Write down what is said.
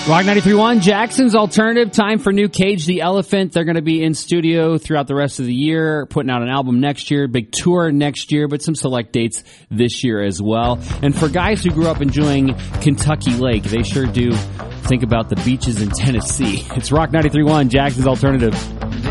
Rock 93.1, Jackson's Alternative. Time for new Cage the Elephant. They're going to be in studio throughout the rest of the year, putting out an album next year, big tour next year, but some select dates this year as well. And for guys who grew up enjoying Kentucky Lake, they sure do think about the beaches in Tennessee. It's Rock 93.1, Jackson's Alternative.